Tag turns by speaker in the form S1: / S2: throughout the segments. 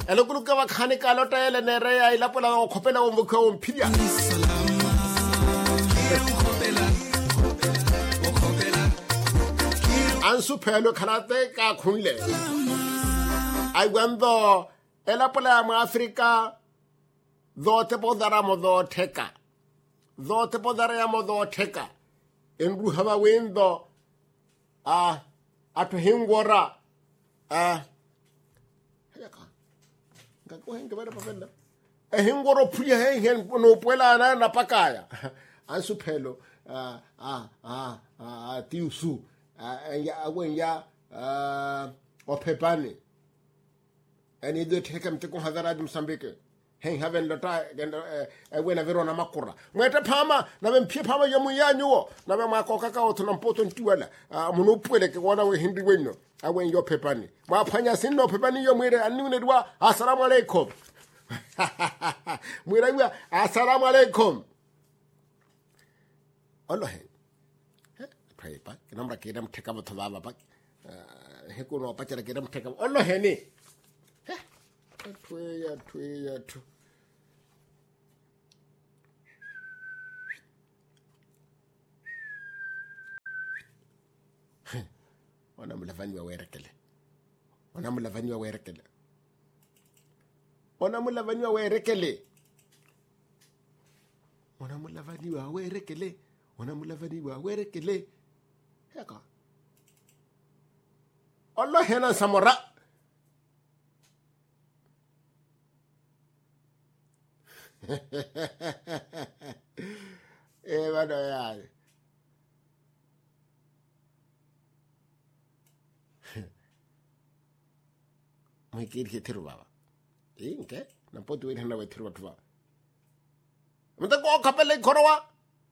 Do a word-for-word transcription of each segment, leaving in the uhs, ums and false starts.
S1: elo kuluka ba khane ka lota ele ne re ya ila pola go khopela go mokho o mphidia ansu phelo khalate ka khunle ai gwando ela pola ma Africa do te podara mo do theka do te podara ya mo do theka enru haba wendo a ato hingora a yaka ngako henga bana pafela e hingoro phuya he hen no puela na na pakaya ansu phelo a a a a tiusu a ya awen ya o pepane ani do theka mteko hadara di Mozambique hen haven lota e wena verona makura mwete phama na bempie phama yo muyanyo na be makoka ka otho na mpoto ntuela muno puele ke wona we hindi wenno awen yo pepani ma phanya sinno pepani yo mwere anune dwa assalamu alaikum mwere wa assalamu alaikum Allah he pray pa kinamra kedam theka botho baba pa he ko no pa tera kedam theka Allah he ni Tuya, tuya, tu. Ona mulavani wa werekele. Ona mulavani wa werekele. Ona mulavani wa werekele. Ona mulavani wa werekele. Ona mulavani wa werekele. Heka. Allah hena samora. Eh bana ya Mukiri ketiru baba eh nke na potu we hana wetiru batwa mta ko kapele korowa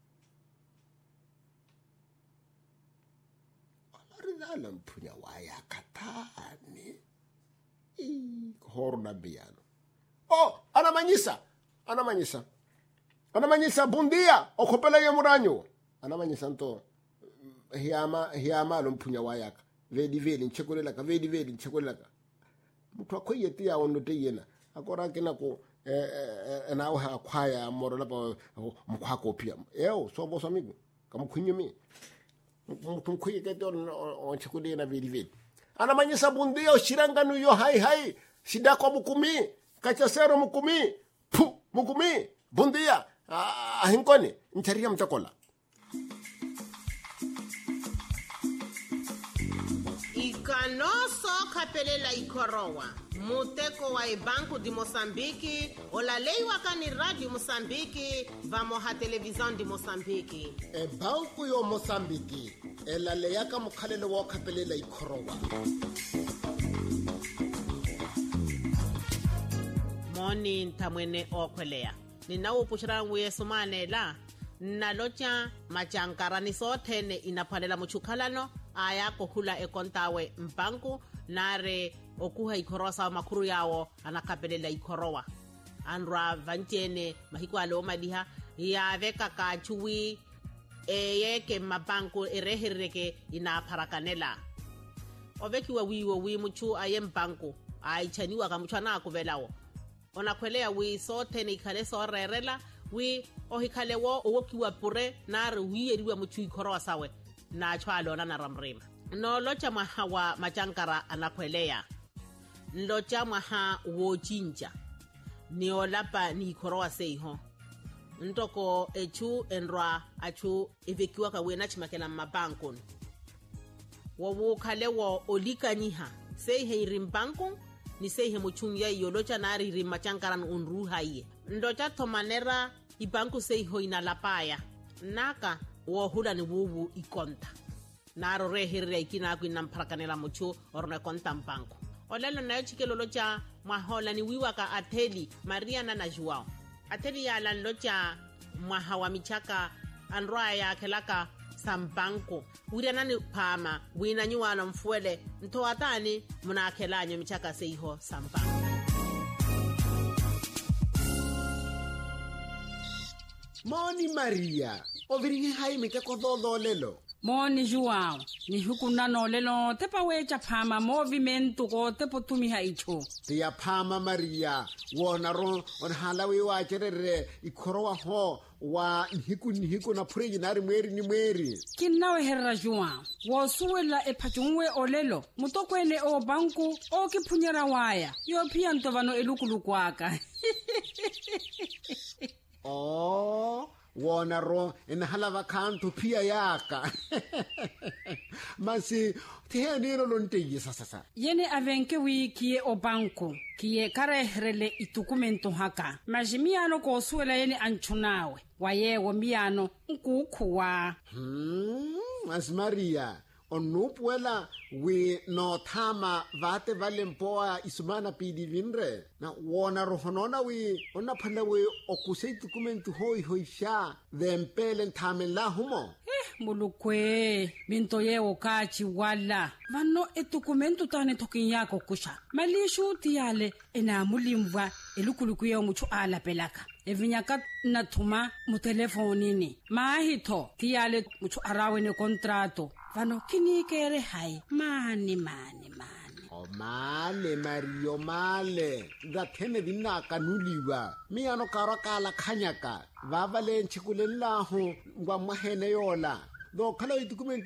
S1: arizala mpunya waya katani eh horna biano oh anamanyisa anamanyisa anamanyisa bundia okopela ye muranyo anamanyisa nto hiyama hiyama lo mpunya wayaka vedi vedi nchekolela ka vedi vedi nchekolela ka muthu akoyeti ya ono te yena akora kena ko eh na o ha khwaya moro la ba mkhwa kopia eo so bo samigo ka mkhunyu muthu mkhwe ke to o nchekolela vedi vedi anamanyisa bundia oshiranganu yo hai hai shida kwa mukumi kachasero mukumi pu mukumi bundia ah hinkoni ntaria mtakola
S2: ikanoso kapelela ikorowa muteko wa Banco di Mozambique olaleiwa kani Radio Mozambique vamo ha television di Mozambique
S1: e Banco yo Mozambique elaleya ka mokhalelo wa kapelela ikorowa
S2: moni ntamwene okwelea ninawo pushrangu yesu manela nalocha machankarani sothene inaphalela muchukhalano aya kohula ekontawe mbanku nare okuha ikorosa makuru yawo anakapelela ikorowa anra vantene mahikwale omadiha ya veka ka chuwi eyeke mabanku erehireke inapharakanela ovekiwa wiwo wi muchu ayembanku aichaniwa kamuchana kuvelawo onakwelea wi sote ni khale so rerela wi ohikhale wo owokiwa pure nare wi eriwa muchu ikorowa sawe na chwalo na ramrima no locha mahawa machankara anakwelea locha maha wo chinja ni olapa ni ikorowa seiho ntoko echu enra achu evekiwa ka wena chimakela mabanko wo wo khale wo olikanyiha seihe irimbanko ni sehe muchungia yolocha nari rimachankaran unruha iye ndocha tomanera ibanku seiho inalapaya naka wo hula ni wuwu ikonta naro rehirre ikina ku inamparakanela muchu orna konta mbanku olelo na chikelo locha mahola ni wiwaka ateli Maria na Joao ateli ya lan locha mahawa michaka anroa ya kelaka sambanko uriana ni pama wina nyuwana mfuele ntoatani munakelanyo michaka seiho sambanko
S1: Moni Maria oviri hai mike kododolelo
S3: mo ni João ni hukunano lelo tepa wecha phama movimento ko tepo tumiha icho
S1: tia phama Maria wona ro on halawi wa cherere ikorowa ho wa hiku ni hiku na phureji nari mweri ni mweri
S3: kinawe herra João wo suwela e phachungwe olelo mutokwene o banku o kiphunyera waya yo phia ntovano elukulukwaka
S1: oh wona ro en halava khanto phia yaka masi thene lo nteye sasa sasa
S3: yene avenke wiki o banku kiye karehrele itukumento haka majimiano ko suwela yene anchunawe waye wo miano nkukhuwa
S1: hmm as Maria onupuela we no thama vate valempoa isumana pidi vinre na wona rohonona we ona phana we okuse document hoi hoi sha thempele thamela humo
S3: eh mulukwe minto ye okachi wala vano edokumento tane thokin yako kusha malishu tiale ena mulimva elukulukuye muchu ala pelaka evinyaka na thuma mu telefonini mahitho tiale muchu arawe ne contrato vano kinikere hai mani mani mani
S1: o male Mario male da thene dinna kanuliwa mi ano karakala khanyaka vava le nchikulelaho ngwa mahene yola do khala document